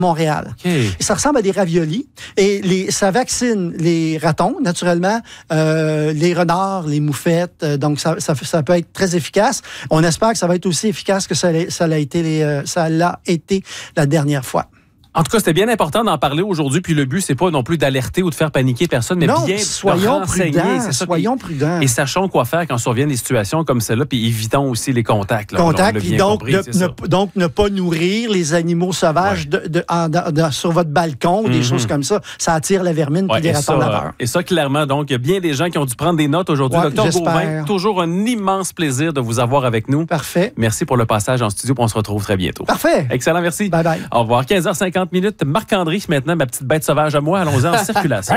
Montréal. Okay. Et ça ressemble à des raviolis. Et ça vaccine les ratons, naturellement, les renards, les moufettes. Donc, ça peut être très efficace. On espère que ça va être aussi efficace que ça l'a été la dernière fois. En tout cas, c'était bien important d'en parler aujourd'hui. Puis le but, c'est pas non plus d'alerter ou de faire paniquer personne, mais non, bien soyons de renseigner. Prudents, soyons prudents. Et sachons quoi faire quand surviennent des situations comme celle-là, puis évitons aussi les contacts. Puis donc, ne pas nourrir les animaux sauvages sur votre balcon ou des choses comme ça. Ça attire la vermine puis les ratons laveurs. Et ça, clairement, donc, il y a bien des gens qui ont dû prendre des notes aujourd'hui. Docteur Gauvin, toujours un immense plaisir de vous avoir avec nous. Parfait. Merci pour le passage en studio, puis on se retrouve très bientôt. Parfait. Excellent, merci. Bye bye. Au revoir. 15h50. Marc-André, maintenant, ma petite bête sauvage à moi, allons-y en circulation.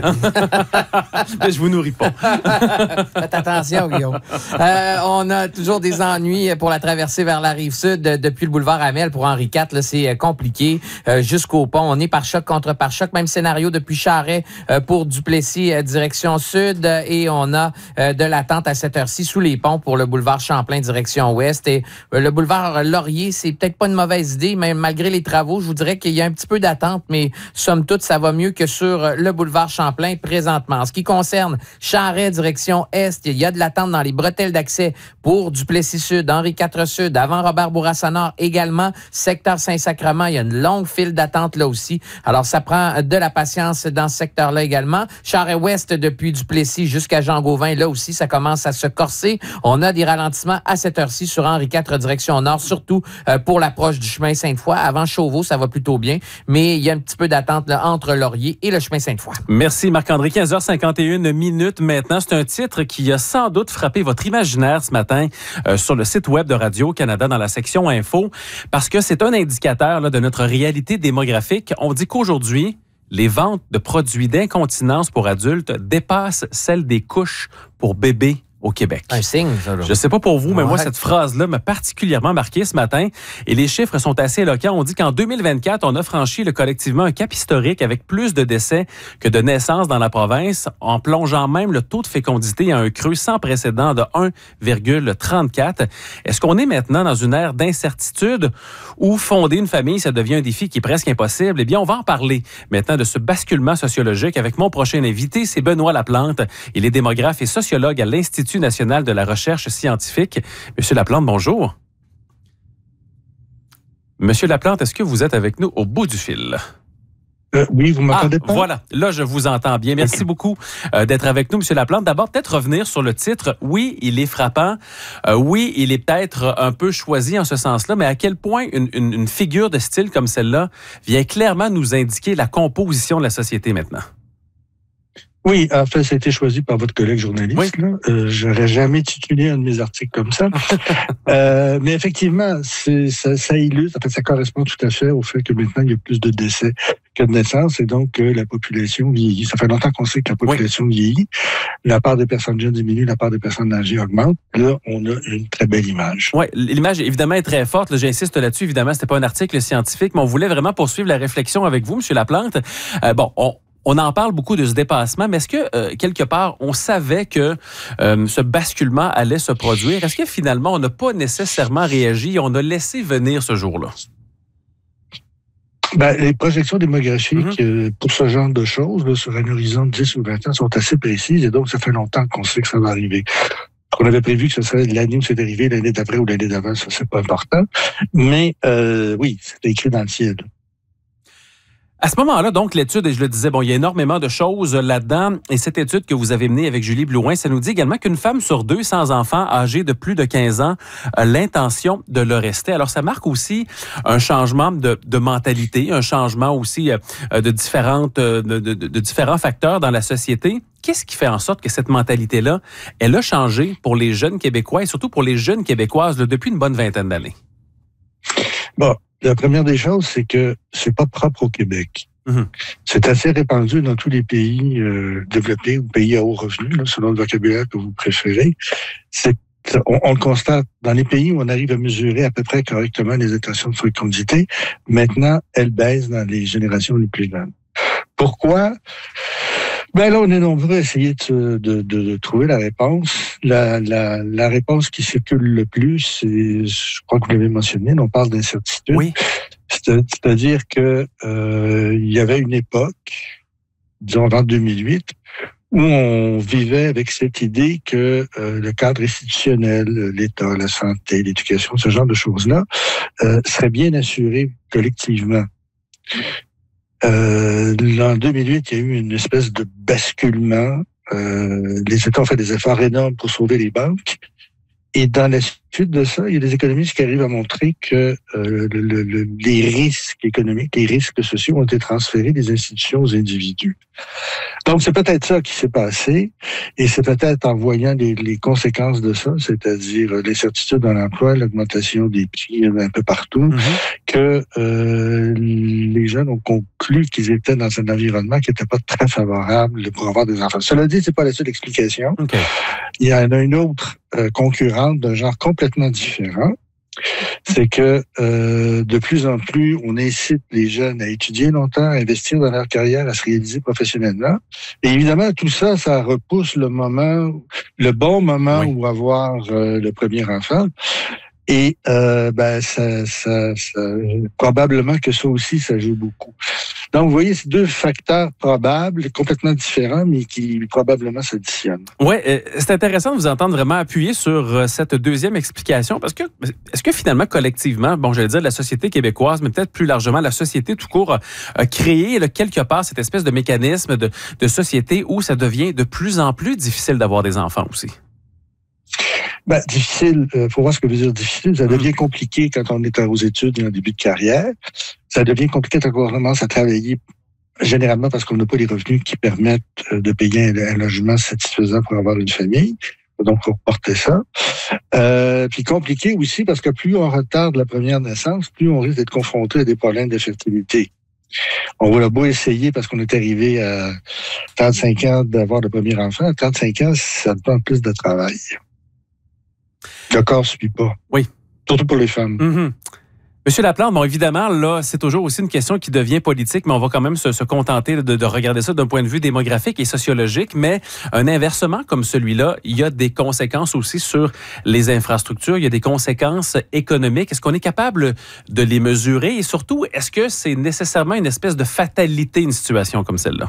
Mais je vous nourris pas. Faites attention, Guillaume. On a toujours des ennuis pour la traversée vers la Rive-Sud depuis le boulevard Amel pour Henri IV. Là, c'est compliqué jusqu'au pont. On est par choc contre par choc. Même scénario depuis Charest pour Duplessis, direction sud. Et on a de l'attente à cette heure-ci sous les ponts pour le boulevard Champlain, direction ouest. Et le boulevard Laurier, c'est peut-être pas une mauvaise idée, mais malgré les travaux, je vous dirais qu'il y a un petit peu d'attente, mais somme toute, ça va mieux que sur le boulevard Champlain présentement. En ce qui concerne Charest, direction Est, il y a de l'attente dans les bretelles d'accès pour Duplessis-Sud, Henri IV Sud, avant Robert Bourassa-Nord également, secteur Saint-Sacrement, il y a une longue file d'attente là aussi. Alors, ça prend de la patience dans ce secteur-là également. Charest-Ouest, depuis Duplessis jusqu'à Jean-Gauvin, là aussi, ça commence à se corser. On a des ralentissements à cette heure-ci sur Henri IV, direction Nord, surtout pour l'approche du chemin Sainte-Foy. Avant Chauveau, ça va plutôt bien, mais il y a un petit peu d'attente là, entre Laurier et le chemin Sainte-Foy. Merci Marc-André. 15h51 maintenant. C'est un titre qui a sans doute frappé votre imaginaire ce matin sur le site web de Radio-Canada dans la section Info, parce que c'est un indicateur là, de notre réalité démographique. On dit qu'aujourd'hui, les ventes de produits d'incontinence pour adultes dépassent celles des couches pour bébés au Québec. Un signe, ça, là. Je sais pas pour vous, mais moi, cette phrase-là m'a particulièrement marqué ce matin. Et les chiffres sont assez éloquents. On dit qu'en 2024, on a franchi collectivement un cap historique avec plus de décès que de naissances dans la province, en plongeant même le taux de fécondité à un creux sans précédent de 1,34. Est-ce qu'on est maintenant dans une ère d'incertitude où fonder une famille, ça devient un défi qui est presque impossible? Eh bien, on va en parler maintenant de ce basculement sociologique avec mon prochain invité, c'est Benoît Laplante. Il est démographe et sociologue à l'Institut national de la recherche scientifique. Monsieur Laplante, bonjour. Monsieur Laplante, est-ce que vous êtes avec nous au bout du fil? Oui, vous m'entendez pas? Voilà, là, je vous entends bien. Merci beaucoup d'être avec nous, Monsieur Laplante. D'abord, peut-être revenir sur le titre. Oui, il est frappant. Oui, il est peut-être un peu choisi en ce sens-là, mais à quel point une figure de style comme celle-là vient clairement nous indiquer la composition de la société maintenant? Oui, en fait, ça a été choisi par votre collègue journaliste. Oui. J'aurais jamais titulé un de mes articles comme ça. Mais effectivement, ça illustre, en fait, ça correspond tout à fait au fait que maintenant, il y a plus de décès que de naissances et donc la population vieillit. Ça fait longtemps qu'on sait que la population vieillit. La part des personnes jeunes diminue, la part des personnes âgées augmente. Là, on a une très belle image. Oui, l'image, évidemment, est très forte. Là, j'insiste là-dessus. Évidemment, c'était pas un article scientifique, mais on voulait vraiment poursuivre la réflexion avec vous, M. Laplante. On en parle beaucoup de ce dépassement, mais est-ce que, quelque part, on savait que ce basculement allait se produire? Est-ce que, finalement, on n'a pas nécessairement réagi et on a laissé venir ce jour-là? Les projections démographiques pour ce genre de choses, là, sur un horizon de 10 ou 20 ans, sont assez précises et donc, ça fait longtemps qu'on sait que ça va arriver. On avait prévu que ce serait l'année où c'est arrivé, l'année d'après ou l'année d'avant, ça, c'est pas important. Mais oui, c'est écrit dans le ciel. À ce moment-là, donc, l'étude, et je le disais, il y a énormément de choses là-dedans. Et cette étude que vous avez menée avec Julie Blouin, ça nous dit également qu'une femme sur 2 sans enfants âgée de plus de 15 ans a l'intention de le rester. Alors, ça marque aussi un changement de mentalité, un changement aussi de différents facteurs dans la société. Qu'est-ce qui fait en sorte que cette mentalité-là, elle a changé pour les jeunes Québécois et surtout pour les jeunes Québécoises là, depuis une bonne vingtaine d'années? La première des choses, c'est que c'est pas propre au Québec. Mm-hmm. C'est assez répandu dans tous les pays développés ou pays à haut revenu, là, selon le vocabulaire que vous préférez. On le constate dans les pays où on arrive à mesurer à peu près correctement les intentions de fécondité. Maintenant, elles baissent dans les générations les plus jeunes. Pourquoi? Là, on est nombreux à essayer de trouver la réponse. La réponse qui circule le plus, c'est, je crois que vous l'avez mentionné, on parle d'incertitude. Oui. C'est-à-dire que il y avait une époque, disons en 2008, où on vivait avec cette idée que le cadre institutionnel, l'État, la santé, l'éducation, ce genre de choses-là, serait bien assuré collectivement. En 2008, il y a eu une espèce de basculement. Les États ont fait des efforts énormes pour sauver les banques. Et dans la suite de ça, il y a des économistes qui arrivent à montrer que les risques économiques, les risques sociaux ont été transférés des institutions aux individus. Donc, c'est peut-être ça qui s'est passé, et c'est peut-être en voyant les conséquences de ça, c'est-à-dire l'incertitude dans l'emploi, l'augmentation des prix un peu partout, que les jeunes ont conclu qu'ils étaient dans un environnement qui n'était pas très favorable pour avoir des enfants. Cela dit, c'est pas la seule explication. Okay. Il y en a une autre concurrente d'un genre complètement différent. C'est que de plus en plus, on incite les jeunes à étudier longtemps, à investir dans leur carrière, à se réaliser professionnellement. Et évidemment, tout ça, ça repousse le bon moment où avoir le premier enfant. Et probablement que ça aussi, ça joue beaucoup. Donc, vous voyez, c'est deux facteurs probables, complètement différents, mais qui probablement s'additionnent. Oui, c'est intéressant de vous entendre vraiment appuyer sur cette deuxième explication, parce que est-ce que finalement, collectivement, j'allais dire la société québécoise, mais peut-être plus largement la société tout court, a créé quelque part cette espèce de mécanisme de société où ça devient de plus en plus difficile d'avoir des enfants aussi? Difficile, faut voir ce que veut dire difficile. Ça devient compliqué quand on est aux études et en début de carrière. Ça devient compliqué quand on commence à travailler, généralement parce qu'on n'a pas les revenus qui permettent de payer un logement satisfaisant pour avoir une famille. Donc, faut porter ça. Puis compliqué aussi parce que plus on retarde la première naissance, plus on risque d'être confronté à des problèmes de fertilité. On va beau essayer parce qu'on est arrivé à 35 ans d'avoir le premier enfant. À 35 ans, ça demande plus de travail. Le corps ne suit pas. Oui. Surtout pour les femmes. Mm-hmm. Monsieur Laplante, évidemment, là, c'est toujours aussi une question qui devient politique, mais on va quand même se contenter de regarder ça d'un point de vue démographique et sociologique. Mais un inversement comme celui-là, il y a des conséquences aussi sur les infrastructures, il y a des conséquences économiques. Est-ce qu'on est capable de les mesurer? Et surtout, est-ce que c'est nécessairement une espèce de fatalité, une situation comme celle-là?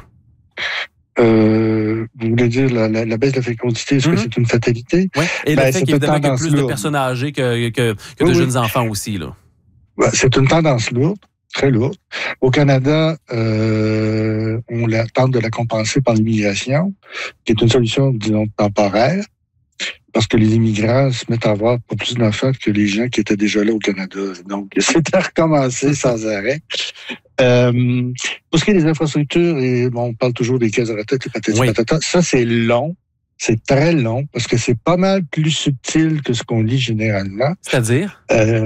Vous voulez dire la baisse de la fécondité, est-ce que c'est une fatalité? Oui, et le fait qu'évidemment, il y a plus de personnes âgées que de jeunes enfants aussi, là. C'est une tendance lourde, très lourde. Au Canada, on tente de la compenser par l'immigration, qui est une solution, disons, temporaire, parce que les immigrants se mettent à avoir pas plus d'enfants que les gens qui étaient déjà là au Canada. Donc, c'est à recommencer sans arrêt. Pour ce qui est des infrastructures, on parle toujours des caisses de retraite, patata, ça, c'est long. C'est très long, parce que c'est pas mal plus subtil que ce qu'on lit généralement. C'est-à-dire?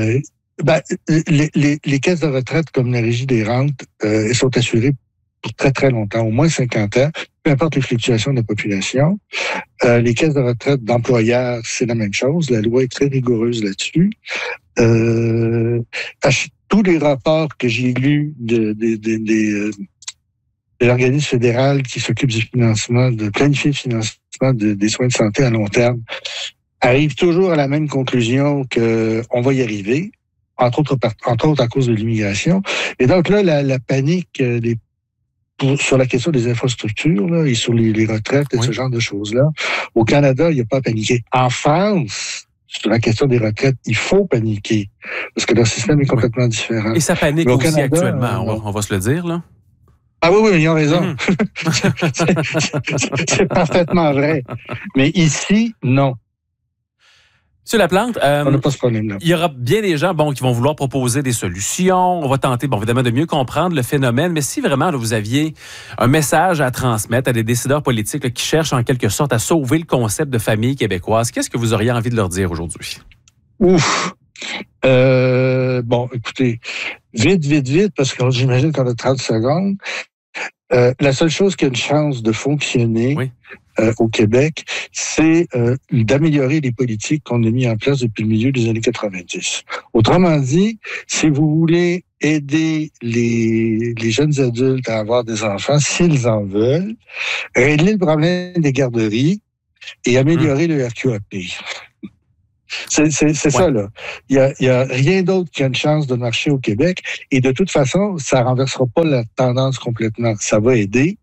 Les caisses de retraite, comme la Régie des rentes, elles sont assurées pour très, très longtemps, au moins 50 ans, peu importe les fluctuations de la population. Les caisses de retraite d'employeurs, c'est la même chose. La loi est très rigoureuse là-dessus. Tous les rapports que j'ai lus de l'organisme fédéral qui s'occupe du financement, de planifier le financement des soins de santé à long terme, arrivent toujours à la même conclusion qu'on va y arriver, entre autres à cause de l'immigration. Et donc là, la panique sur la question des infrastructures là, et sur les retraites et ce genre de choses-là, au Canada, il n'y a pas à paniquer. En France, sur la question des retraites, il faut paniquer, parce que leur système est complètement différent. Et ça panique aussi Canada, actuellement, on va se le dire, là. Ah oui, ils ont raison. C'est parfaitement vrai. Mais ici, non. Monsieur Laplante, on n'a pas ce problème-là. Il y aura bien des gens qui vont vouloir proposer des solutions. On va tenter, évidemment, de mieux comprendre le phénomène. Mais si vraiment là, vous aviez un message à transmettre à des décideurs politiques là, qui cherchent en quelque sorte à sauver le concept de famille québécoise, qu'est-ce que vous auriez envie de leur dire aujourd'hui? Ouf! Écoutez, vite, parce que j'imagine qu'on a 30 secondes. La seule chose qui a une chance de fonctionner au Québec, c'est d'améliorer les politiques qu'on a mis en place depuis le milieu des années 90. Autrement dit, si vous voulez aider les jeunes adultes à avoir des enfants, s'ils en veulent, régler le problème des garderies et améliorer le RQAP. C'est ça, là. Il y a rien d'autre qui a une chance de marcher au Québec. Et de toute façon, ça renversera pas la tendance complètement. Ça va aider.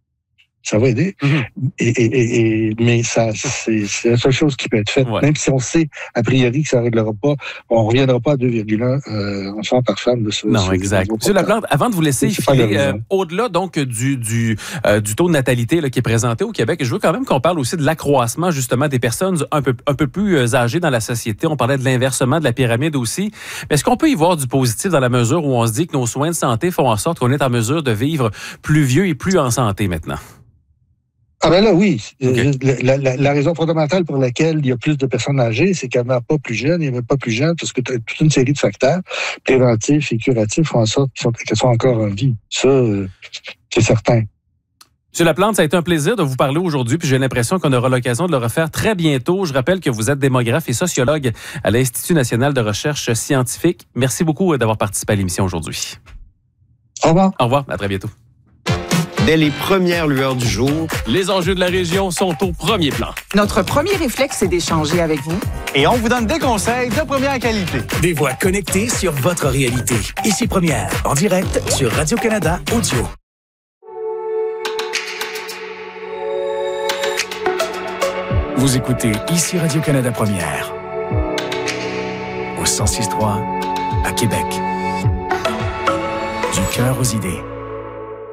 Mais ça, c'est la seule chose qui peut être faite. Même si on sait, a priori, que ça ne réglera pas, on ne reviendra pas à 2,1 enfants par femme. Non, exact. Monsieur Laplante, avant de vous laisser filer, au-delà donc du taux de natalité là, qui est présenté au Québec, je veux quand même qu'on parle aussi de l'accroissement justement des personnes un peu plus âgées dans la société. On parlait de l'inversement de la pyramide aussi. Mais est-ce qu'on peut y voir du positif dans la mesure où on se dit que nos soins de santé font en sorte qu'on est en mesure de vivre plus vieux et plus en santé maintenant? Ah ben là, oui. Okay. La raison fondamentale pour laquelle il y a plus de personnes âgées, c'est qu'elles ne meurent pas plus jeunes, et elles ne meurent pas plus jeunes parce que toute une série de facteurs préventifs et curatifs font en sorte qu'elles sont encore en vie. Ça, c'est certain. Monsieur Laplante, ça a été un plaisir de vous parler aujourd'hui, puis j'ai l'impression qu'on aura l'occasion de le refaire très bientôt. Je rappelle que vous êtes démographe et sociologue à l'Institut national de recherche scientifique. Merci beaucoup d'avoir participé à l'émission aujourd'hui. Au revoir. Au revoir, à très bientôt. Dès les premières lueurs du jour, les enjeux de la région sont au premier plan. Notre premier réflexe, c'est d'échanger avec vous. Et on vous donne des conseils de première qualité. Des voix connectées sur votre réalité. Ici Première, en direct sur Radio-Canada Audio. Vous écoutez Ici Radio-Canada Première. Au 106.3 à Québec. Du cœur aux idées.